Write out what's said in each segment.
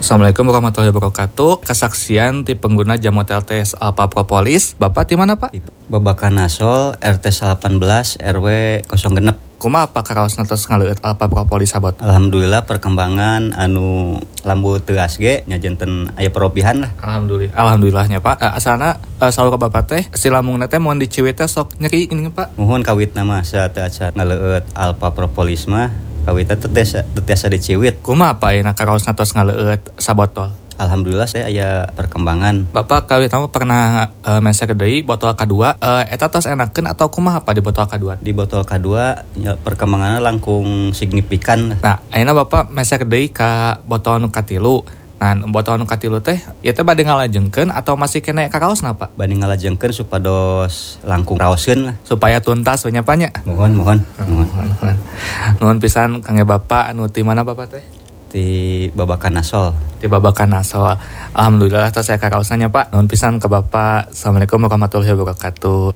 Assalamualaikum warahmatullahi wabarakatuh. Kesaksian ti pengguna jamu TLTS Alpha Propolis. Bapak di mana, Pak? Babakan Nasol RT 18 RW 06. Kumaha apa karaos nantos ngaleueut Alpha Propolis sabot? Alhamdulillah perkembangan anu lambu teu asge nya janten aya perobihan lah. Alhamdulillahnya, Pak. Asalna saur Bapak teh si lambungna teh mun diciwit teh sok nyeri ini, Pak. Muhun kawitna mah saat ngaleueut Alpha Propolis mah kawitna teu tiasa diciwit. Kumaha apa ayeuna karaos nantos ngaleueut sabotol? Alhamdulillah saya aya perkembangan. Bapak kawit tamu pernah mesek deui botol kedua eta tos enakeun atau kumaha apa di botol kedua? Di botol kedua ya, perkembangannya langkung signifikan. Nah, ayeuna Bapak mesek deui ka botol nu katilu. Nah, botol nu katilu teh ieu teh bade ngalajengkeun atau masih kena karaosna, Pak? Bade ngalajengkeun supados langkung raoskeun lah. Supaya tuntas we nya, Pak nya. Mohon. Nuhun pisan kangge Bapak anu ti mana Bapak teh? Di Babakan Nasol. Di Babakan Nasol. Alhamdulillah tos saya karaosna Pak. Nuhun pisan ke Bapak. Assalamualaikum warahmatullahi wabarakatuh.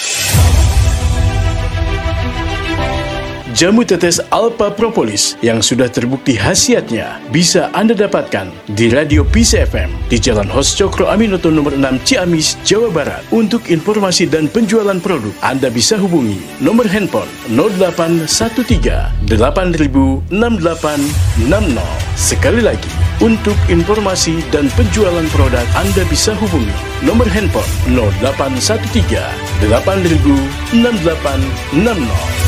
Jamu tetes Alpha Propolis yang sudah terbukti khasiatnya bisa Anda dapatkan di Radio Peace FM di Jalan Hos Cokro Aminoto nomor 6 Ciamis, Jawa Barat. Untuk informasi dan penjualan produk, Anda bisa hubungi nomor handphone 0813 8000 6860. Sekali lagi, untuk informasi dan penjualan produk, Anda bisa hubungi nomor handphone 0813 8000 6860.